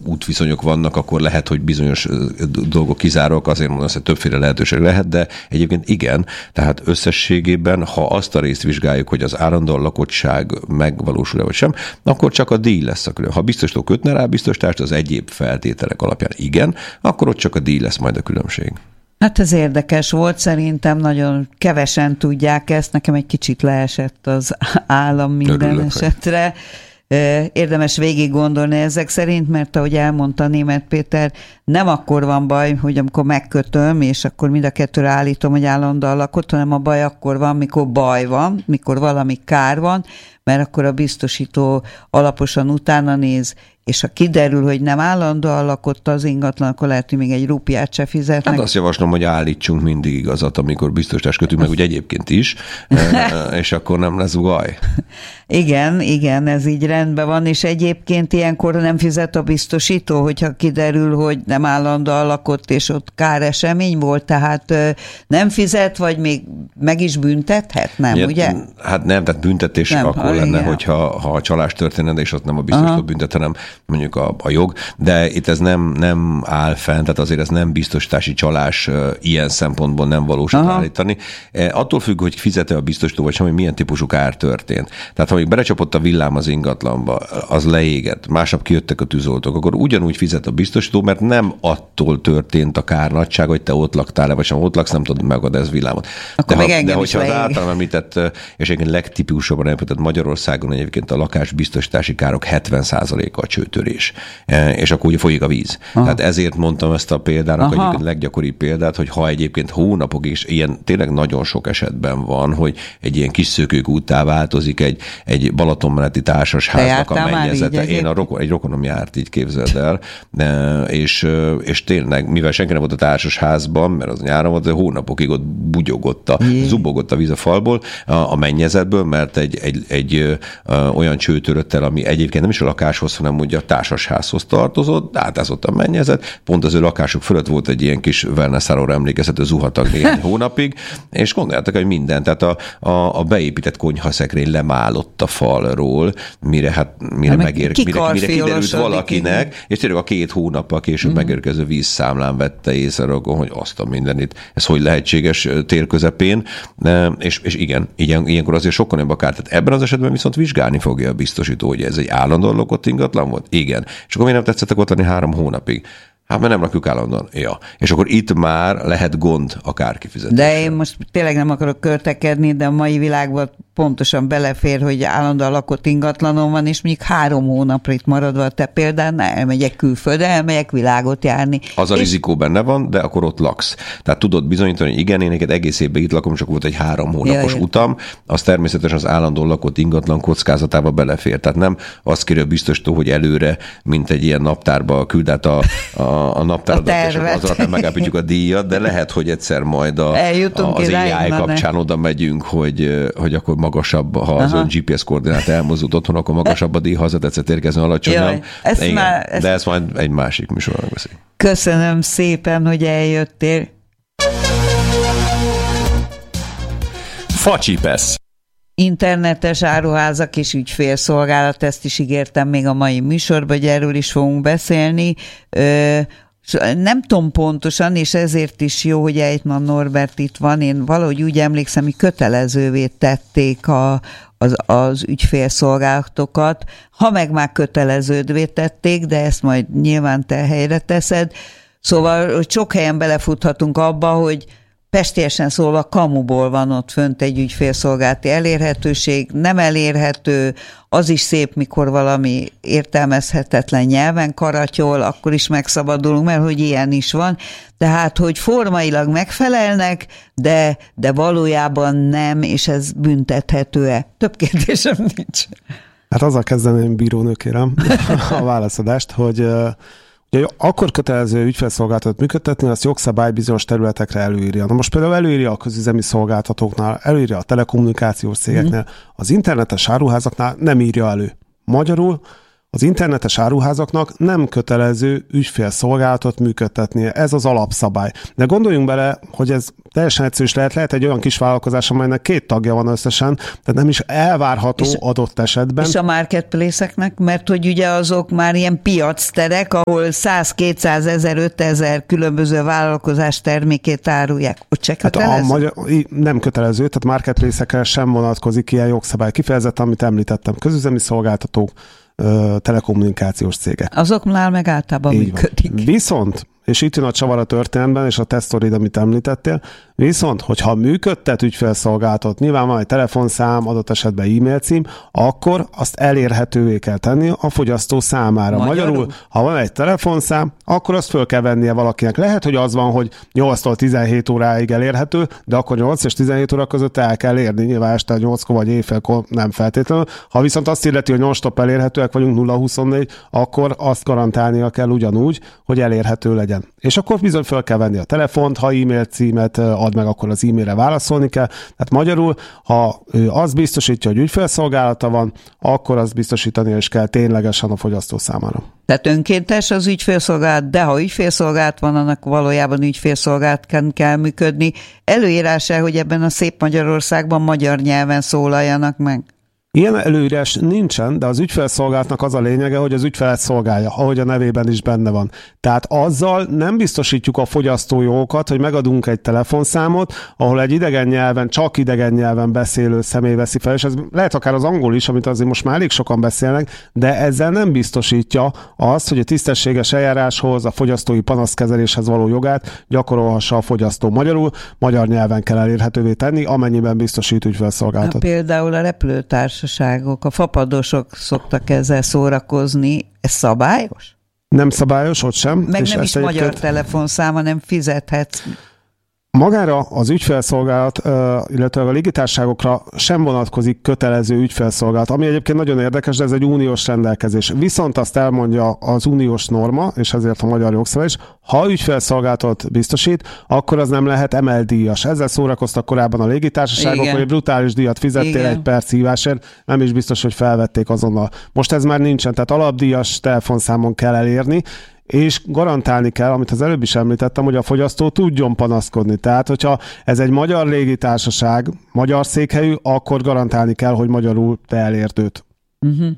útviszonyok vannak, akkor lehet, hogy bizonyos dolgok kizárók, azért mondom, hogy többféle lehetőség lehet, de egyébként igen, tehát összességében, ha azt a részt vizsgáljuk, hogy az állandóan lakottság megvalósul-e vagy sem, akkor csak a díj lesz a különbség. Ha biztosító kötne rá biztosítást az egyéb feltételek alapján igen, akkor ott csak a díj lesz majd a különbség. Hát ez érdekes volt, szerintem nagyon kevesen tudják ezt, nekem egy kicsit leesett az állam minden esetre. Érdemes végig gondolni ezek szerint, mert ahogy elmondta Németh Péter, nem akkor van baj, hogy amikor megkötöm, és akkor mind a kettőre állítom, hogy állandóan lakott, hanem a baj akkor van, mikor baj van, mikor valami kár van, mert akkor a biztosító alaposan utána néz, és ha kiderül, hogy nem állandóan lakott az ingatlan, akkor lehet, hogy még egy rupiát se fizetnek. Hát azt javaslom, hogy állítsunk mindig igazat, amikor biztosítást kötünk meg, úgy egyébként is, és akkor nem lesz baj. Igen, ez így rendben van, és egyébként ilyenkor nem fizet a biztosító, hogyha kiderül, hogy nem állandóan lakott, és ott káresemény volt, tehát nem fizet, vagy még meg is büntethet, nem, ja, ugye? Hát nem, tehát büntetés nem, akkor lenne, hogyha a csalás történne, és ott nem a biztosító büntet, hanem mondjuk a jog, de itt ez nem áll fenn, tehát azért ez nem biztosítási csalás ilyen szempontból nem valós állítani. Attól függ, hogy fizet-e a biztosító, vagy sem, hogy milyen típusú kár történt. Tehát ha még belecsapott a villám az ingatlanba, az leégett, másnap kijöttek a tűzoltók, akkor ugyanúgy fizet a biztosító, mert nem attól történt a kár nagyság, hogy te ott laktál-e, vagy sem ott laksz, nem tudod megadni ez villámot. De hogyha az általán említett, és egyébként legtipikusabban említett Magyarországon egyébként a lakásbiztosítási károk 70%-a a csőtörés. És akkor ugye folyik a víz. Tehát ezért mondtam ezt a példának, egyébként leggyakoribb példát, hogy ha egyébként hónapokig, és ilyen tényleg nagyon sok esetben van, hogy egy ilyen kis szökőkúttá változik egy Balatonmeneti társasháznak a mennyezete. Egy rokonom járt, így képzeld el, és tényleg, mivel senki nem volt a társasházban, mert az nyáron volt, de hónapokig ott bugyogott, zubogott a víz a falból, a mennyezetből, mert egy olyan cső törött el, ami egyébként nem is a lakáshoz, hanem ugye a társasházhoz tartozott, átázott a mennyezet, pont az ő lakásuk fölött volt egy ilyen kis wellness-száróra emlékezhető zuhatag néhány hónapig, és gondoljátok, hogy minden, tehát a beépített konyhaszekrény lemálott a falról, mire kiderült valakinek, és tényleg a 2 hónappal később megérkező vízszámlán vette észre, hogy azt a mindenit, ez hogy lehetséges tél közepén, és igen, ilyenkor azért sokkal nagyobb a kár. Tehát ebben az esetben viszont vizsgálni fogja a biztosító, hogy ez egy állandóan lakott ingatlan volt? Igen. És akkor miért nem tetszettek ott lenni 3 hónapig? Hát mert nem rakjuk állandóan. Ja. És akkor itt már lehet gond a kárkifizetés. De én most tényleg nem akarok költekedni, de a mai világban pontosan belefér, hogy állandóan lakott ingatlanom van, és mondjuk 3 hónapra itt maradva a te példán, elmegyek külföldre, elmegyek világot járni. Az a rizikó benne van, de akkor ott laksz. Tehát tudod bizonyítani, hogy igen, én neked egész évben itt lakom, csak volt egy 3 hónapos utam, az természetesen az állandóan lakott ingatlan kockázatába belefér. Tehát nem azt kérő biztosító, hogy előre, mint egy ilyen naptárba küld át a naptáradat, és az alapján megállapítjuk a díjat, de lehet, hogy egyszer majd az AI kapcsán oda megyünk, hogy akkor magasabb, ha az ön GPS koordinát elmozdult otthon, akkor magasabb a díj, haza tetszett érkezni alacsonyan. De ezt majd egy másik műsorban beszéljük. Köszönöm szépen, hogy eljöttél. Facsipesz. Internetes áruházak és ügyfélszolgálat, ezt is ígértem még a mai műsorban, hogy erről is fogunk beszélni. Nem tudom pontosan, és ezért is jó, hogy Ejtman Norbert itt van. Én valahogy úgy emlékszem, hogy kötelezővé tették az ügyfélszolgálatokat, ha meg már kötelezővé tették, de ezt majd nyilván te helyre teszed. Szóval hogy sok helyen belefuthatunk abba, hogy pestiesen szólva kamuból van ott fönt egy ügyfélszolgálati elérhetőség, nem elérhető, az is szép, mikor valami értelmezhetetlen nyelven karatyol, akkor is megszabadulunk, mert hogy ilyen is van. Tehát, hogy formailag megfelelnek, de valójában nem, és ez büntethető-e? Több kérdésem nincs. Hát azzal kezdeném, bírónő, kérem, a válaszadást, hogy ugye akkor kötelező ügyfélszolgáltatót működtetni, azt jogszabály bizonyos területekre előírja. Na most például előírja a közüzemi szolgáltatóknál, előírja a telekommunikációs cégeknél, az internetes áruházaknál nem írja elő. Magyarul az internetes áruházaknak nem kötelező ügyfélszolgálatot működtetnie. Ez az alapszabály. De gondoljunk bele, hogy ez teljesen egyszerű is lehet egy olyan kis vállalkozás, amelynek 2 tagja van összesen, tehát nem is elvárható adott esetben. És a marketplace-eknek, mert hogy ugye azok már ilyen piacterek, ahol 100-200 ezer, 5000 különböző vállalkozás termékét árulják. Ott se kötelező? Nem kötelező, tehát marketplace-ekre sem vonatkozik ilyen jogszabály. Kifejezetten, amit említettem, közüzemi szolgáltatók, telekommunikációs cégek. Azoknál meg általában működik. Viszont, és itt jön a csavar a történetben, és a tesztorid, amit említettél, viszont, hogyha működtet ügyfélszolgáltatót, nyilván van egy telefonszám, adott esetben e-mail cím, akkor azt elérhetővé kell tenni a fogyasztó számára. Magyarul, ha van egy telefonszám, akkor azt föl kell vennie valakinek. Lehet, hogy az van, hogy 8-tól 17 óráig elérhető, de akkor 8 és 17 óra között el kell érni. Nyilván este 8-kor vagy éjfélkor nem feltétlenül. Ha viszont azt illeti, hogy non-stop elérhetőek vagyunk 0-24, akkor azt garantálnia kell ugyanúgy, hogy elérhető legyen. És akkor bizony fel kell venni a telefont, ha e-mail címet ad meg, akkor az e-mailre válaszolni kell. Tehát magyarul, ha az biztosítja, hogy ügyfélszolgálata van, akkor azt biztosítania is kell ténylegesen a fogyasztó számára. Tehát önkéntes az ügyfélszolgálat, de ha ügyfélszolgálat van, annak valójában ügyfélszolgálatként kell működni. Előírás-e, hogy ebben a szép Magyarországban magyar nyelven szólaljanak meg? Ilyen előírás nincsen, de az ügyfélszolgálatnak az a lényege, hogy az ügyfelet szolgálja, ahogy a nevében is benne van. Tehát azzal nem biztosítjuk a fogyasztójogokat, hogy megadunk egy telefonszámot, ahol egy idegen nyelven, csak idegen nyelven beszélő személy veszi fel, és ez lehet akár az angol is, amit azért most már elég sokan beszélnek, de ezzel nem biztosítja azt, hogy a tisztességes eljáráshoz, a fogyasztói panaszkezeléshez való jogát gyakorolhassa a fogyasztó. Magyarul, magyar nyelven kell elérhetővé tenni, amennyiben biztosít ügyfélszolgálatot. Például a repülőtársaságok, a fapadosok szoktak ezzel szórakozni. Ez szabályos? Nem szabályos, ott sem. Meg és nem is magyar telefonszám, hanem fizethetsz. Magára az ügyfélszolgálat, illetve a légitársaságokra sem vonatkozik kötelező ügyfélszolgálat, ami egyébként nagyon érdekes, de ez egy uniós rendelkezés. Viszont azt elmondja az uniós norma, és ezért a magyar jogszabály is, ha ügyfélszolgálatot biztosít, akkor az nem lehet emeldíjas. Ezzel szórakoztak korábban a légitársaságok, igen, hogy brutális díjat fizettél, igen, egy perc hívásért, nem is biztos, hogy felvették azonnal. Most ez már nincsen, tehát alapdíjas telefonszámon kell elérni, és garantálni kell, amit az előbb is említettem, hogy a fogyasztó tudjon panaszkodni. Tehát, hogyha ez egy magyar légitársaság, magyar székhelyű, akkor garantálni kell, hogy magyarul te elérd őt. Uh-huh.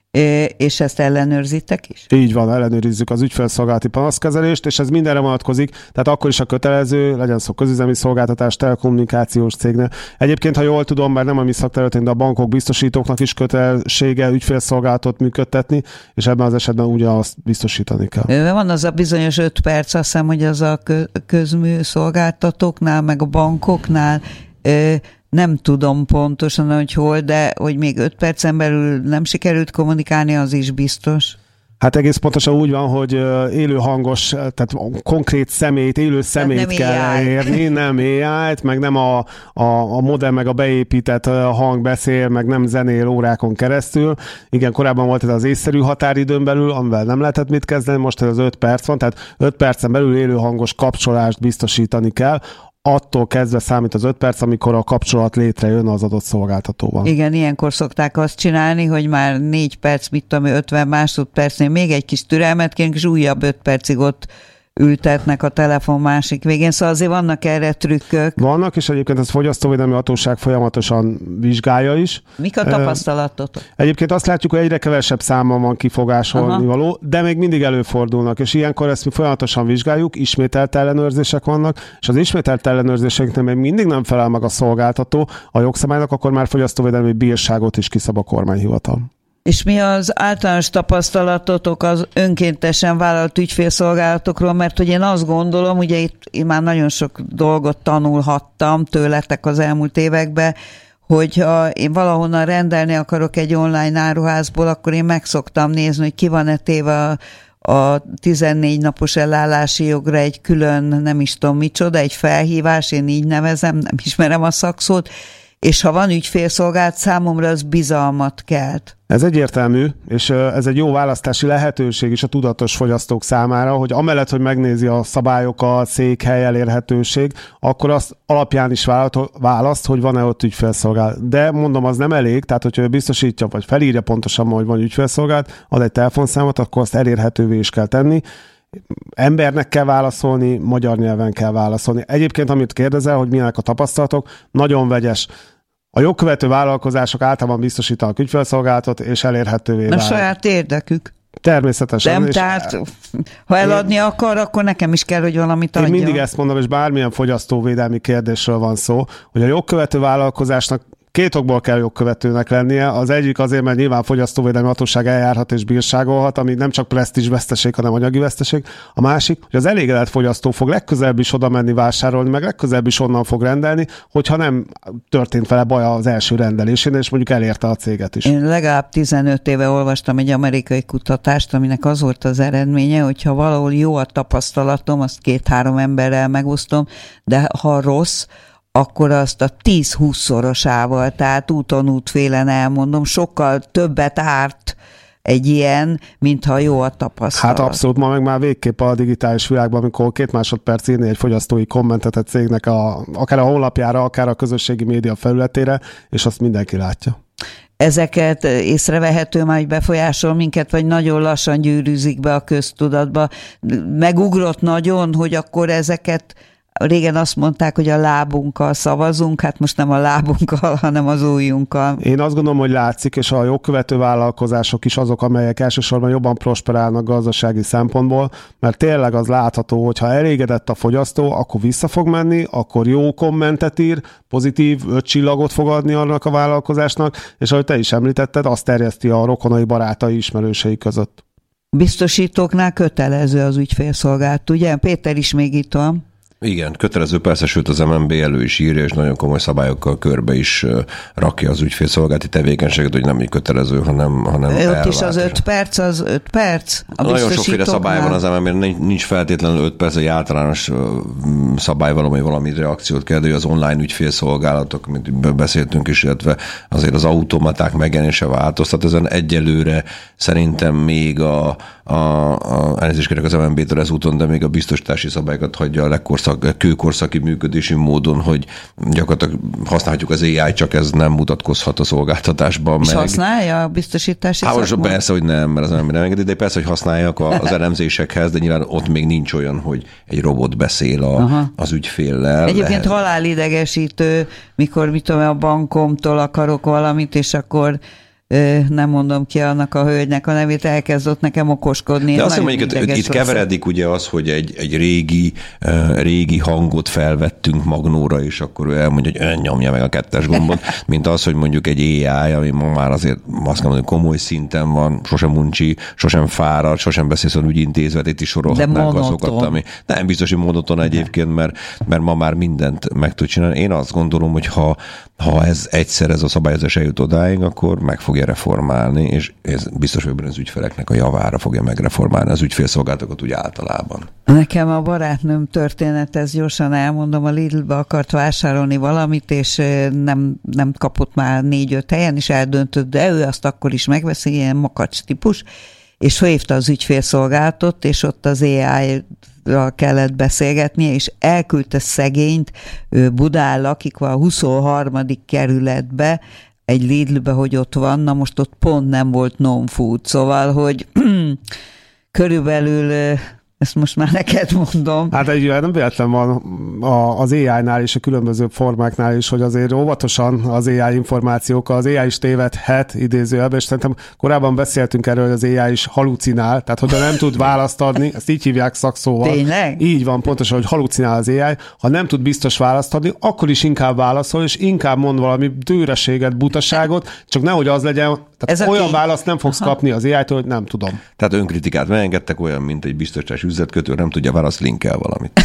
És ezt ellenőrzitek is? Így van, ellenőrizzük az ügyfélszolgálati panaszkezelést, és ez mindenre vonatkozik, tehát akkor is a kötelező, legyen szó közüzemi szolgáltatás, telekommunikációs cégnél. Egyébként, ha jól tudom, mert nem a mi szakterületünk, de a bankok, biztosítóknak is kötelessége ügyfélszolgálatot működtetni, és ebben az esetben ugyanazt biztosítani kell. Van az a bizonyos 5 perc, azt hiszem, hogy az a közműszolgáltatóknál, meg a bankoknál nem tudom pontosan, hogy hol, de hogy még 5 percen belül nem sikerült kommunikálni, az is biztos. Hát egész pontosan úgy van, hogy élő hangos, tehát konkrét személyt, élő személyt kell elérni, nem AI-t, meg nem a modem, meg a beépített hang beszél, meg nem zenél órákon keresztül. Igen, korábban volt ez az észszerű határidőn belül, amivel nem lehetett mit kezdeni, most ez az 5 perc van, tehát 5 percen belül élő hangos kapcsolást biztosítani kell. Attól kezdve számít az 5 perc, amikor a kapcsolat létrejön az adott szolgáltatóval. Igen, ilyenkor szokták azt csinálni, hogy már 4 perc, 50 másodpercnél még egy kis türelmet kérünk, és újabb 5 percig ott ültetnek a telefon másik végén, szóval azért vannak erre trükkök. Vannak, és egyébként ez fogyasztóvédelmi hatóság folyamatosan vizsgálja is. Mik a tapasztalatotok? Egyébként azt látjuk, hogy egyre kevesebb számban van kifogásolni való, de még mindig előfordulnak, és ilyenkor ezt mi folyamatosan vizsgáljuk, ismételt ellenőrzések vannak, és az ismételt ellenőrzéseknél még mindig nem felel meg a szolgáltató a jogszabálynak, akkor már fogyasztóvédelmi bírságot is kiszab a kormányhivatal. És mi az általános tapasztalatotok az önkéntesen vállalt ügyfélszolgálatokról, mert hogy én azt gondolom, ugye itt én már nagyon sok dolgot tanulhattam tőletek az elmúlt években, hogyha én valahonnan rendelni akarok egy online áruházból, akkor én meg szoktam nézni, hogy ki van-e téve a 14 napos elállási jogra egy külön, nem is tudom micsoda, egy felhívás, én így nevezem, nem ismerem a szakszót, és ha van ügyfélszolgálat, számomra az bizalmat kelt. Ez egyértelmű, és ez egy jó választási lehetőség is a tudatos fogyasztók számára, hogy amellett, hogy megnézi a szabályokat, székhely, elérhetőség, akkor azt alapján is választ, hogy van-e ott ügyfélszolgálat. De mondom, az nem elég, tehát hogyha ő biztosítja, vagy felírja pontosan, hogy van ügyfélszolgálat, ad egy telefonszámot, akkor azt elérhetővé is kell tenni. Embernek kell válaszolni, magyar nyelven kell válaszolni. Egyébként, amit kérdezel, hogy milyenek a tapasztalatok, nagyon vegyes. A jogkövető vállalkozások általában biztosítanak ügyfélszolgálatot, és elérhetővé válik. Saját érdekük. Természetesen. Nem, tehát ha eladni akar, akkor nekem is kell, hogy valamit adjon. Én mindig ezt mondom, és bármilyen fogyasztóvédelmi kérdésről van szó, hogy a jogkövető vállalkozásnak két okból kell jogkövetőnek lennie. Az egyik azért, mert nyilván fogyasztóvédelmi hatóság eljárhat és bírságolhat, ami nem csak presztízs veszteség, hanem anyagi veszteség. A másik, hogy az elégedett fogyasztó fog legközelebb is oda menni vásárolni, meg legközelebb is onnan fog rendelni, hogyha nem történt vele baj az első rendelésén, és mondjuk elérte a céget is. Én legalább 15 éve olvastam egy amerikai kutatást, aminek az volt az eredménye, hogyha valahol jó a tapasztalatom, azt 2-3 emberrel megosztom, de ha rossz, akkor azt a 10-20-szorosával, tehát úton útfélen elmondom, sokkal többet árt egy ilyen, mintha jó a tapasztalat. Hát abszolút, ma meg már végképp a digitális világban, amikor 2 másodperc írni egy fogyasztói kommentet egy cégnek akár a honlapjára, akár a közösségi média felületére, és azt mindenki látja. Ezeket észrevehető már, hogy befolyásol minket, vagy nagyon lassan gyűrűzik be a köztudatba. Megugrott nagyon, hogy akkor ezeket régen azt mondták, hogy a lábunkkal szavazunk, hát most nem a lábunkkal, hanem az ujjunkkal. Én azt gondolom, hogy látszik, és a jogkövető vállalkozások is azok, amelyek elsősorban jobban prosperálnak gazdasági szempontból, mert tényleg az látható, hogy ha elégedett a fogyasztó, akkor vissza fog menni, akkor jó kommentet ír, pozitív 5 csillagot fog adni annak a vállalkozásnak, és ahogy te is említetted, azt terjeszti a rokonai, barátai, ismerősei között. Biztosítóknál kötelező az ügyfélszolgálat, ugye? Péter is még itt van. Igen, kötelező persze, sőt az MNB elő is írja, és nagyon komoly szabályokkal körbe is rakja az ügyfélszolgálati tevékenységet, hogy nem így kötelező, hanem ott is az 5 perc, az 5 perc? Nagyon sokféle szabály van az MNB-ben, nincs feltétlenül 5 perc, egy általános szabály valami reakciót kell, de az online ügyfélszolgálatok, mint beszéltünk is, illetve azért az automaták megjelenése változtat. Ezen egyelőre szerintem még elnézést kérek az MNB-től ezúton, de még a biztosítási szabályokat hagyja a kőkorszaki működési módon, hogy gyakorlatilag használhatjuk az AI, csak ez nem mutatkozhat a szolgáltatásban. És használja a biztosítási szakmát? Persze, hogy nem, mert az MNB nem engedi, de persze, hogy használják az elemzésekhez, de nyilván ott még nincs olyan, hogy egy robot beszél az ügyféllel. Egyébként halálidegesítő, mikor a bankomtól akarok valamit, és akkor nem mondom ki annak a hölgynek a nevét, elkezdett nekem okoskodni. De azt mondjuk, hogy itt keveredik ugye az, hogy egy régi hangot felvettünk Magnóra, és akkor ő elmondja, hogy ön nyomja meg a 2-es gombot, mint az, hogy mondjuk egy AI, ami ma már azért azt kell mondani, komoly szinten van, sosem uncsi, sosem fárad, sosem beszélsz olyan ügyintézet, itt is sorolhatnánk azokat, ami nem biztos, hogy monoton egyébként, mert ma már mindent meg tud csinálni. Én azt gondolom, hogy ha ez a szabályozás eljut odáig, akkor meg fogja reformálni, és ez biztos, hogy az ügyfeleknek a javára fogja megreformálni az ügyfélszolgálatokat úgy általában. Nekem a barátnőm történet, ez gyorsan elmondom, a Lidlbe akart vásárolni valamit, és nem kapott már 4-5 helyen, és eldöntött, de ő azt akkor is megveszi, ilyen makacs típus, és felhívta az ügyfélszolgálatot, és ott az AI-ral kellett beszélgetnie, és elküldte szegényt, ő Budán lakik, a 23. kerületbe, egy Lidlbe, hogy ott van, na most ott pont nem volt non-food, szóval, hogy körülbelül ezt most már neked mondom. Hát nem véletlen van az AI-nál és a különböző formáknál is, hogy azért óvatosan az AI információkkal, az AI is tévedhet idézőjelben, és szerintem korábban beszéltünk erről, hogy az AI is halucinál, tehát hogyha nem tud választ adni, ezt így hívják szakszóval. Tényleg? Így van, pontosan, hogy halucinál az AI, ha nem tud biztos választ adni, akkor is inkább válaszol, és inkább mond valami dőreséget, butaságot, csak nehogy az legyen, tehát olyan választ nem fogsz kapni az AI-tól, hogy nem tudom. Tehát önkritikát megengedtek, olyan, mint egy biztosítás üzletkötő, nem tudja választ, linkel valamit.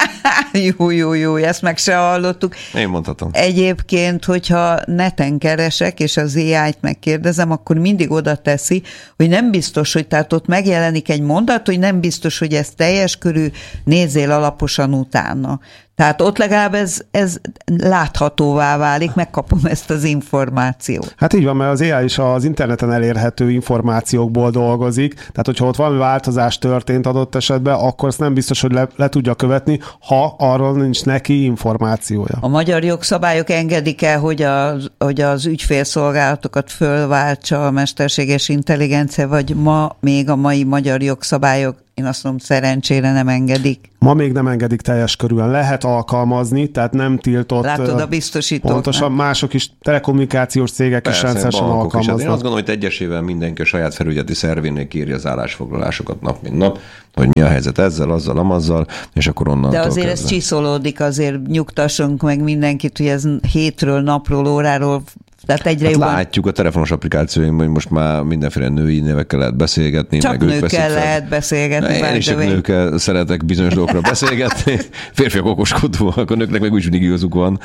Jó, ezt meg se hallottuk. Én mondhatom. Egyébként, hogyha neten keresek, és az AI-t megkérdezem, akkor mindig oda teszi, hogy nem biztos, hogy tehát ott megjelenik egy mondat, hogy nem biztos, hogy ez teljes körű, nézzél alaposan utána. Tehát ott legalább ez láthatóvá válik, megkapom ezt az információt. Hát így van, mert az AI is az interneten elérhető információkból dolgozik, tehát hogyha ott valami változás történt adott esetben, akkor azt nem biztos, hogy le tudja követni, ha arról nincs neki információja. A magyar jogszabályok engedik el, hogy az ügyfélszolgálatokat fölváltsa a mesterséges intelligencia, vagy még a mai magyar jogszabályok, én azt mondom, szerencsére nem engedik. Ma még nem engedik teljes körülön. Lehet alkalmazni, tehát nem tiltott. Látod, a biztosítók. Pontosan, mások is, telekommunikációs cégek is rendszeresen alkalmaznak. Én azt gondolom, hogy egyesével mindenki a saját felügyeleti szervénél kírja az állásfoglalásokat nap mint nap, hogy mi a helyzet ezzel, azzal, amazzal, és akkor onnantól De azért ez csiszolódik, azért nyugtassunk meg mindenkit, hogy ez hétről, napról, óráról, tehát egyre jobban... Látjuk a telefonos applikációimban, hogy most már mindenféle női nevekkel lehet beszélgetni. Csak meg nőkkel lehet beszélgetni. Én is csak nőkkel szeretek bizonyos dolgokra beszélgetni. Férfiak okoskodóak, a nőknek meg úgy mindig igazuk van.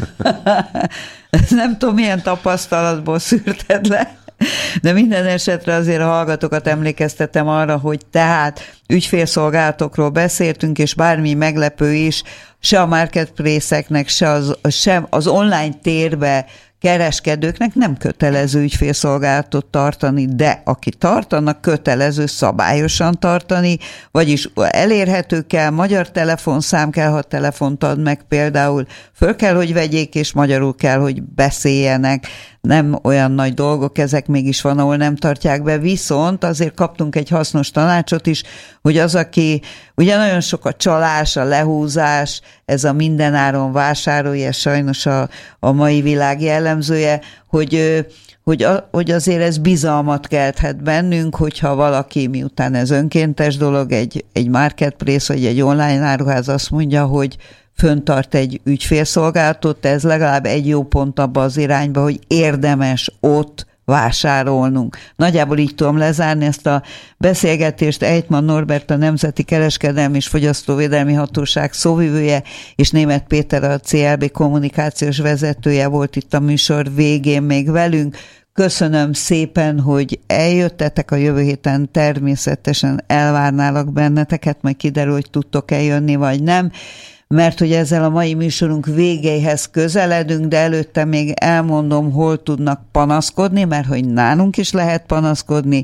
Nem tudom, milyen tapasztalatból szűrted le. De minden esetre azért a hallgatókat emlékeztetem arra, hogy tehát ügyfélszolgálatokról beszéltünk, és bármi meglepő is, se a marketplace-eknek, se az online térbe kereskedőknek nem kötelező ügyfélszolgálatot tartani, de aki tartanak, kötelező szabályosan tartani, vagyis elérhető kell, magyar telefonszám kell, ha telefont ad meg például, föl kell, hogy vegyék, és magyarul kell, hogy beszéljenek. Nem olyan nagy dolgok, ezek mégis van, ahol nem tartják be, viszont azért kaptunk egy hasznos tanácsot is, hogy az, aki ugye nagyon sok a csalás, a lehúzás, ez a mindenáron vásárolja, ez sajnos a mai világ jellemzője, hogy azért ez bizalmat kelthet bennünk, hogyha valaki, miután ez önkéntes dolog, egy marketplace vagy egy online áruház azt mondja, hogy föntart egy ügyfélszolgálatot, ez legalább egy jó pont abba az irányba, hogy érdemes ott vásárolnunk. Nagyjából így tudom lezárni ezt a beszélgetést. Ejtman Norbert, a Nemzeti Kereskedelmi és Fogyasztóvédelmi Hatóság szóvivője, és Németh Péter, a CLB kommunikációs vezetője volt itt a műsor végén még velünk. Köszönöm szépen, hogy eljöttetek, a jövő héten természetesen elvárnálak benneteket, majd kiderül, hogy tudtok-e jönni, vagy nem, mert hogy ezzel a mai műsorunk végéhez közeledünk, de előtte még elmondom, hol tudnak panaszkodni, mert hogy nálunk is lehet panaszkodni.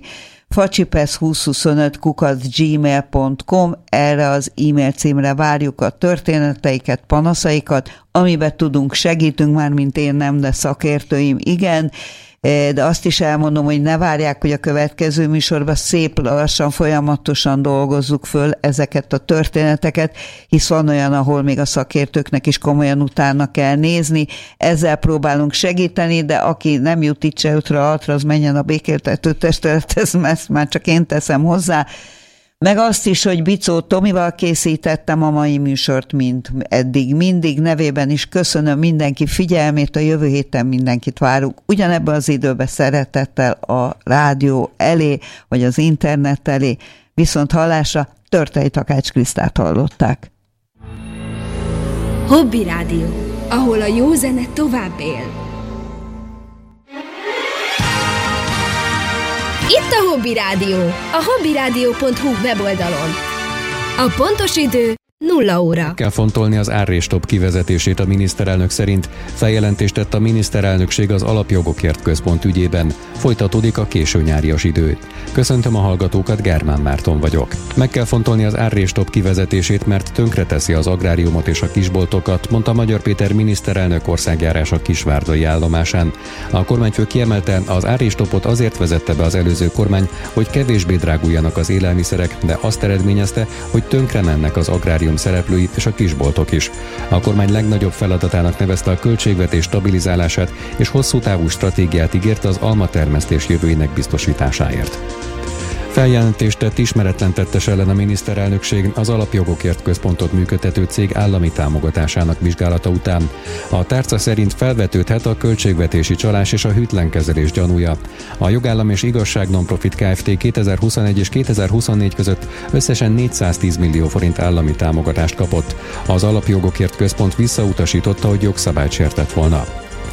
facsipesz2025@gmail.com, erre az e-mail címre várjuk a történeteiket, panaszaikat, amiben tudunk, segítünk, már mint én nem, de szakértőim igen, de azt is elmondom, hogy ne várják, hogy a következő műsorban szép lassan, folyamatosan dolgozzuk föl ezeket a történeteket, hisz van olyan, ahol még a szakértőknek is komolyan utána kell nézni. Ezzel próbálunk segíteni, de aki nem jut itt se 5-6-ra, az menjen a békéltető testülethez, ezt már csak én teszem hozzá. Meg azt is, hogy Bicó Tomival készítettem a mai műsort, mint eddig mindig, nevében is köszönöm mindenki figyelmét, a jövő héten mindenkit várunk. Ugyanebben az időben szeretettel a rádió elé, vagy az internet elé, viszont hallásra Törtei Takács Krisztát hallották. Hobby Rádió, ahol a jó zene tovább él. Itt a Hobby Rádió, a hobbyradio.hu weboldalon. A pontos idő 0 óra. Kell fontolni az árrés-stop kivezetését a miniszterelnök szerint. Feljelentést tett a miniszterelnökség az Alapjogokért Központ ügyében. Folytatódik a késő nyárias idő. Köszöntöm a hallgatókat, Germán Márton vagyok. Meg kell fontolni az árrés-stop kivezetését, mert tönkreteszi az agráriumot és a kisboltokat, mondta Magyar Péter miniszterelnök országjárása Kisvárdai állomásán. A kormányfő kiemelte, az árrés-stopot azért vezette be az előző kormány, hogy kevésbé dráguljanak az élelmiszerek, de azt eredményezte, hogy tönkre mennek az agrárium szereplői és a kisboltok is. A kormány legnagyobb feladatának nevezte a költségvetés stabilizálását, és hosszú távú stratégiát ígért az almatermesztés jövőjének biztosításáért. Feljelentést tett ismeretlen tettes ellen a miniszterelnökség az Alapjogokért Központot működtető cég állami támogatásának vizsgálata után. A tárca szerint felvetődhet a költségvetési csalás és a hűtlen kezelés gyanúja. A Jogállam és Igazság Nonprofit Kft. 2021 és 2024 között összesen 410 millió forint állami támogatást kapott. Az Alapjogokért Központ visszautasította, hogy jogszabályt sértett volna.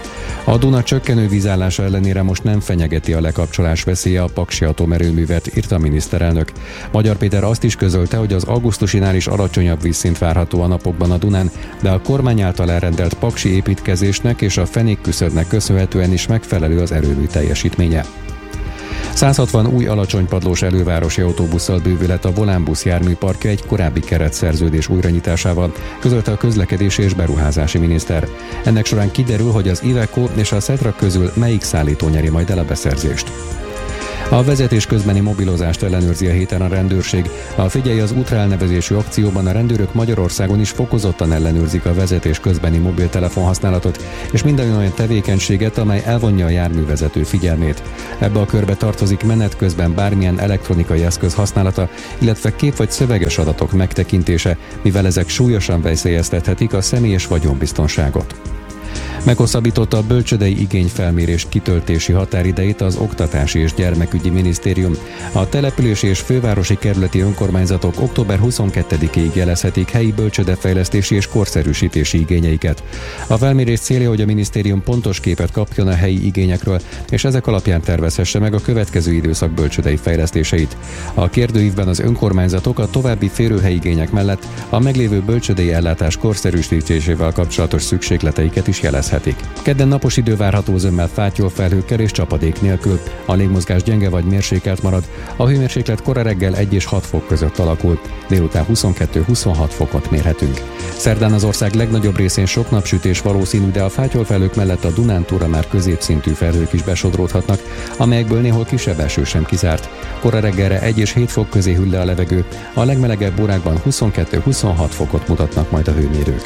A Duna csökkenő vízállása ellenére most nem fenyegeti a lekapcsolás veszélye a paksi atomerőművet, írta a miniszterelnök. Magyar Péter azt is közölte, hogy az augusztusinál is alacsonyabb vízszint várható a napokban a Dunán, de a kormány által elrendelt paksi építkezésnek és a fenékküszöbnek köszönhetően is megfelelő az erőmű teljesítménye. 160 új alacsonypadlós elővárosi autóbusszal bővül lett a Volánbusz járműparkja egy korábbi keretszerződés újranyitásával, közölte a közlekedési és beruházási miniszter. Ennek során kiderül, hogy az Iveco és a Setra közül melyik szállító nyeri majd el a beszerzést. A vezetés közbeni mobilozást ellenőrzi a héten a rendőrség. A Figyelj az útra elnevezésű akcióban a rendőrök Magyarországon is fokozottan ellenőrzik a vezetés közbeni mobiltelefon használatot, és minden olyan tevékenységet, amely elvonja a járművezető figyelmét. Ebbe a körbe tartozik menet közben bármilyen elektronikai eszköz használata, illetve kép vagy szöveges adatok megtekintése, mivel ezek súlyosan veszélyeztethetik a személy- és vagyonbiztonságot. Meghosszabbította a bölcsődei igényfelmérés kitöltési határidejét az Oktatási és Gyermekügyi Minisztérium. A települési és fővárosi kerületi önkormányzatok október 22-ig jelezhetik helyi bölcsődefejlesztési és korszerűsítési igényeiket. A felmérés célja, hogy a minisztérium pontos képet kapjon a helyi igényekről, és ezek alapján tervezhesse meg a következő időszak bölcsődei fejlesztéseit. A kérdőívben az önkormányzatok a további férőhelyi igények mellett a meglévő bölcsődei ellátás korszerűsítésével kapcsolatos szükségleteiket is jelezhetik. Kedden napos idő várható, zömmel fátyol felhőkkel és csapadék nélkül. A légmozgás gyenge vagy mérsékelt marad. A hőmérséklet kora reggel 1 és 6 fok között alakul. Délután 22-26 fokot mérhetünk. Szerdán az ország legnagyobb részén sok napsütés valószínű, de a fátyol felhők mellett a Dunántúlra már középszintű felhők is besodródhatnak, amelyekből néhol kisebb eső sem kizárt. Kora reggelre 1 és 7 fok közé hűl le a levegő. A legmelegebb órákban 22-26 fokot mutatnak majd a hőmérők.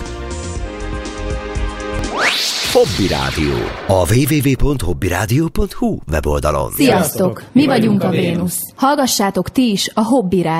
Hobby Rádió. A www.hobbyradio.hu weboldalon. Sziasztok! Mi vagyunk a Vénusz. Hallgassátok ti is a Hobby Rádiót.